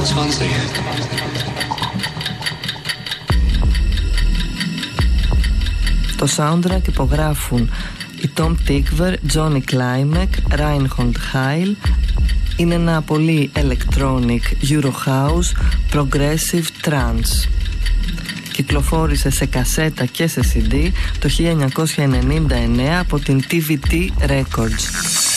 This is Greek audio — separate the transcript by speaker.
Speaker 1: Το soundtrack υπογράφουν οι Tom Tykwer, Johnny Klimek, Reinhold Heil. Είναι ένα πολύ electronic, Eurohouse, progressive trance. Κυκλοφόρησε σε κασέτα και σε CD το 1999 από την TVT Records.